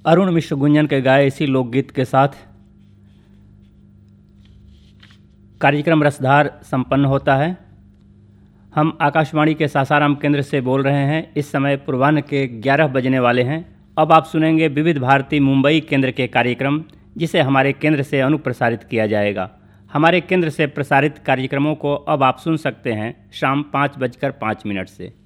अरुण मिश्र गुंजन के गाए इसी लोकगीत के साथ कार्यक्रम रसधार संपन्न होता है। हम आकाशवाणी के सासाराम केंद्र से बोल रहे हैं। इस समय पूर्वाह्न के 11 बजने वाले हैं। अब आप सुनेंगे विविध भारती मुंबई केंद्र के कार्यक्रम, जिसे हमारे केंद्र से अनुप्रसारित किया जाएगा। हमारे केंद्र से प्रसारित कार्यक्रमों को अब आप सुन सकते हैं शाम 5:05 से।